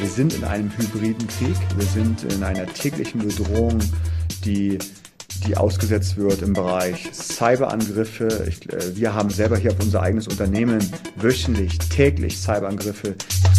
Wir sind in einem hybriden Krieg. Wir sind in einer täglichen Bedrohung, die ausgesetzt wird im Bereich Cyberangriffe. Wir haben selber hier auf unser eigenes Unternehmen wöchentlich, täglich Cyberangriffe.